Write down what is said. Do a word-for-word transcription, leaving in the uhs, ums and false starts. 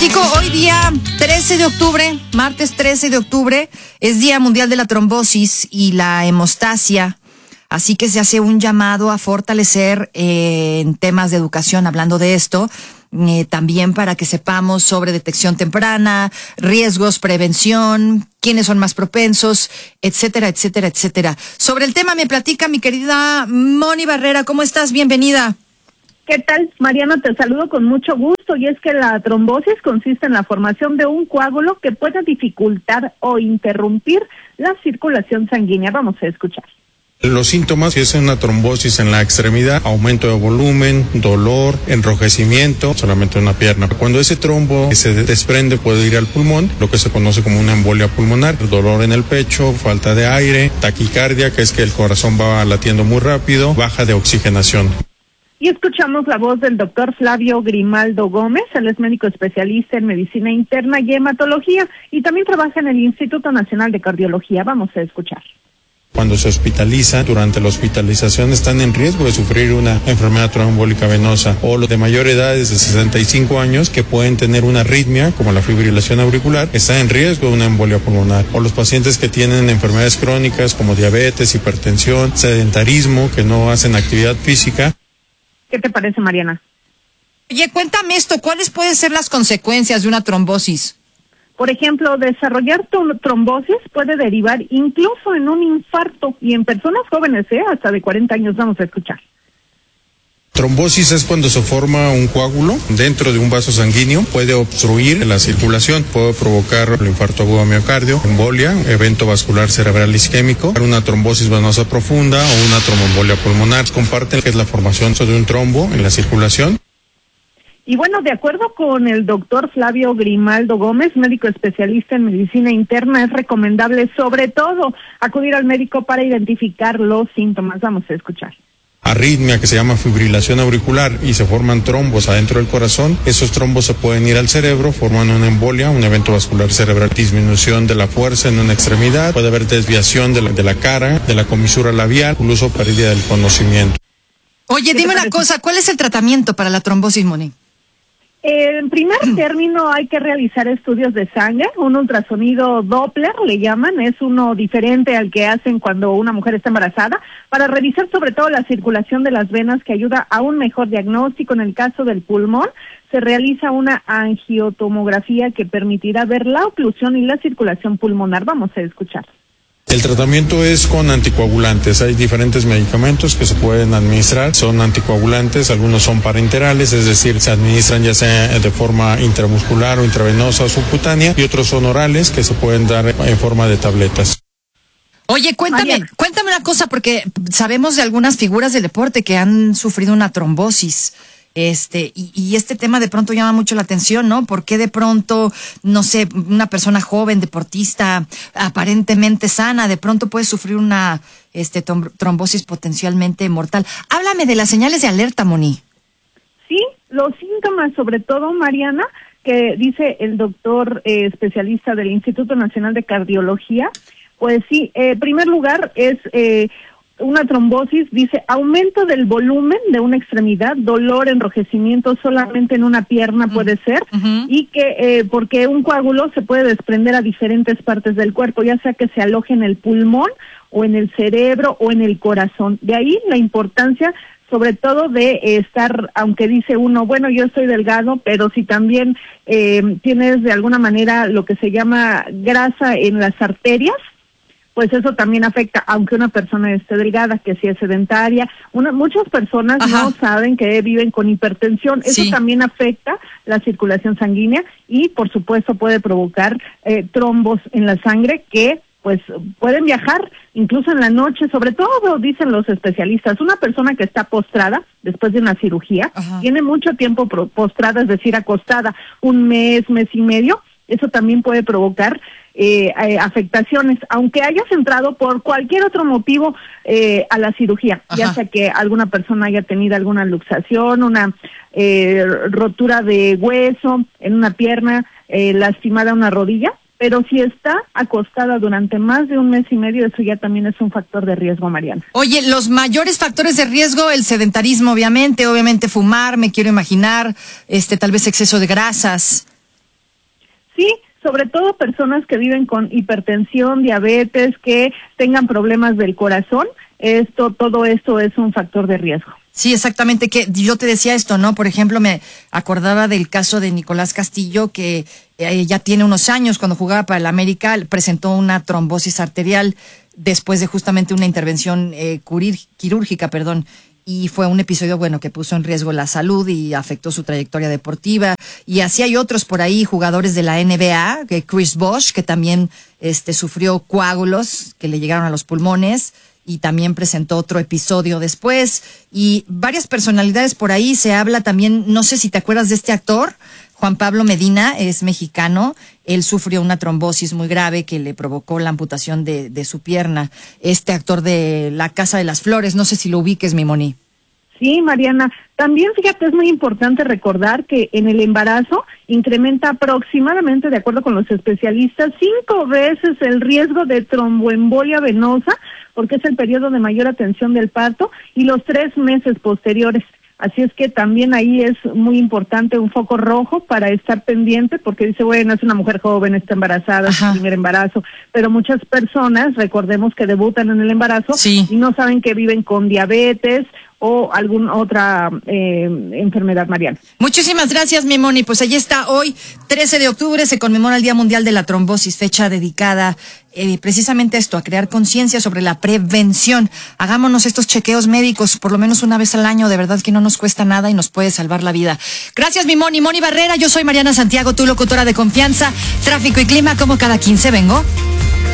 México. Hoy día trece de octubre, martes trece de octubre, es Día Mundial de la Trombosis y la Hemostasia. Así que se hace un llamado a fortalecer eh, en temas de educación, hablando de esto, eh, también para que sepamos sobre detección temprana, riesgos, prevención, quiénes son más propensos, etcétera, etcétera, etcétera. Sobre el tema me platica mi querida Moni Barrera. ¿Cómo estás? Bienvenida. ¿Qué tal, Mariana? Te saludo con mucho gusto, y es que la trombosis consiste en la formación de un coágulo que puede dificultar o interrumpir la circulación sanguínea. Vamos a escuchar. Los síntomas, si es una trombosis en la extremidad, aumento de volumen, dolor, enrojecimiento, solamente una pierna. Cuando ese trombo se desprende puede ir al pulmón, lo que se conoce como una embolia pulmonar, dolor en el pecho, falta de aire, taquicardia, que es que el corazón va latiendo muy rápido, baja de oxigenación. Y escuchamos la voz del doctor Flavio Grimaldo Gómez. Él es médico especialista en medicina interna y hematología y también trabaja en el Instituto Nacional de Cardiología. Vamos a escuchar. Cuando se hospitaliza, durante la hospitalización están en riesgo de sufrir una enfermedad trombólica venosa, o los de mayor edad, de sesenta y cinco años, que pueden tener una arritmia, como la fibrilación auricular, están en riesgo de una embolia pulmonar, o los pacientes que tienen enfermedades crónicas como diabetes, hipertensión, sedentarismo, que no hacen actividad física. ¿Qué te parece, Mariana? Oye, cuéntame esto, ¿cuáles pueden ser las consecuencias de una trombosis? Por ejemplo, desarrollar trombosis puede derivar incluso en un infarto, y en personas jóvenes, ¿eh? hasta de cuarenta años. Vamos a escuchar. Trombosis es cuando se forma un coágulo dentro de un vaso sanguíneo, puede obstruir la circulación, puede provocar el infarto agudo de miocardio, embolia, evento vascular cerebral isquémico, una trombosis venosa profunda o una tromboembolia pulmonar. Comparten que es la formación de un trombo en la circulación. Y bueno, de acuerdo con el doctor Flavio Grimaldo Gómez, médico especialista en medicina interna, es recomendable sobre todo acudir al médico para identificar los síntomas. Vamos a escuchar. Arritmia, que se llama fibrilación auricular, y se forman trombos adentro del corazón. Esos trombos se pueden ir al cerebro, forman una embolia, un evento vascular cerebral, disminución de la fuerza en una extremidad, puede haber desviación de la, de la cara, de la comisura labial, incluso pérdida del conocimiento. Oye, dime una cosa, ¿cuál es el tratamiento para la trombosis, Moni? En primer término hay que realizar estudios de sangre, un ultrasonido Doppler le llaman, es uno diferente al que hacen cuando una mujer está embarazada, para revisar sobre todo la circulación de las venas, que ayuda a un mejor diagnóstico. En el caso del pulmón, se realiza una angiotomografía que permitirá ver la oclusión y la circulación pulmonar. Vamos a escuchar. El tratamiento es con anticoagulantes. Hay diferentes medicamentos que se pueden administrar. Son anticoagulantes, algunos son parenterales, es decir, se administran ya sea de forma intramuscular o intravenosa o subcutánea, y otros son orales, que se pueden dar en forma de tabletas. Oye, cuéntame, Mariana. cuéntame una cosa, porque sabemos de algunas figuras del deporte que han sufrido una trombosis. Este, y, y este tema de pronto llama mucho la atención, ¿no? ¿Por qué de pronto, no sé, una persona joven, deportista, aparentemente sana, de pronto puede sufrir una este trombosis potencialmente mortal? Háblame de las señales de alerta, Moni. Sí, los síntomas, sobre todo, Mariana, que dice el doctor eh, especialista del Instituto Nacional de Cardiología, pues sí, en eh, primer lugar es... Eh, una trombosis, dice, aumento del volumen de una extremidad, dolor, enrojecimiento solamente en una pierna puede ser, uh-huh. y que eh, porque un coágulo se puede desprender a diferentes partes del cuerpo, ya sea que se aloje en el pulmón o en el cerebro o en el corazón. De ahí la importancia sobre todo de eh, estar, aunque dice uno, bueno, yo estoy delgado, pero si también eh, tienes de alguna manera lo que se llama grasa en las arterias, pues eso también afecta, aunque una persona esté delgada, que si es sedentaria. Una, muchas personas Ajá. no saben que viven con hipertensión. Eso sí. también afecta la circulación sanguínea y, por supuesto, puede provocar eh, trombos en la sangre que pues pueden viajar incluso en la noche. Sobre todo, dicen los especialistas, una persona que está postrada después de una cirugía, Ajá. tiene mucho tiempo postrada, es decir, acostada, un mes, mes y medio, eso también puede provocar Eh, eh, afectaciones, aunque hayas entrado por cualquier otro motivo eh, a la cirugía, Ajá. ya sea que alguna persona haya tenido alguna luxación, una eh, rotura de hueso en una pierna, eh, lastimada una rodilla, pero si está acostada durante más de un mes y medio, eso ya también es un factor de riesgo, Mariana. Oye, los mayores factores de riesgo, el sedentarismo, obviamente, obviamente fumar, me quiero imaginar, este, tal vez exceso de grasas. Sí, sobre todo personas que viven con hipertensión, diabetes, que tengan problemas del corazón, esto, todo esto es un factor de riesgo. Sí, exactamente, que yo te decía esto, ¿no? Por ejemplo, me acordaba del caso de Nicolás Castillo, que eh, ya tiene unos años, cuando jugaba para el América, presentó una trombosis arterial después de justamente una intervención eh, curir, quirúrgica, perdón, y fue un episodio, bueno, que puso en riesgo la salud y afectó su trayectoria deportiva. Y así hay otros por ahí, jugadores de la N B A, que Chris Bosh, que también este sufrió coágulos que le llegaron a los pulmones, y también presentó otro episodio después, y varias personalidades por ahí. Se habla también, no sé si te acuerdas de este actor, Juan Pablo Medina, es mexicano, él sufrió una trombosis muy grave que le provocó la amputación de, de su pierna. Este actor de La Casa de las Flores, no sé si lo ubiques, mi Moni. Sí, Mariana. También, fíjate, es muy importante recordar que en el embarazo incrementa aproximadamente, de acuerdo con los especialistas, cinco veces el riesgo de tromboembolia venosa, porque es el periodo de mayor atención del parto, y los tres meses posteriores. Así es que también ahí es muy importante un foco rojo para estar pendiente, porque dice, bueno, es una mujer joven, está embarazada, es su primer embarazo, pero muchas personas, recordemos que debutan en el embarazo, sí, y no saben que viven con diabetes o alguna otra eh, enfermedad, Mariana. Muchísimas gracias, mi Moni. Pues allí está, hoy, trece de octubre, se conmemora el Día Mundial de la Trombosis, fecha dedicada eh, precisamente a esto, a crear conciencia sobre la prevención. Hagámonos estos chequeos médicos por lo menos una vez al año, de verdad que no nos cuesta nada y nos puede salvar la vida. Gracias, mi Moni. Moni Barrera, yo soy Mariana Santiago, tu locutora de confianza. Tráfico y clima, como cada quince vengo.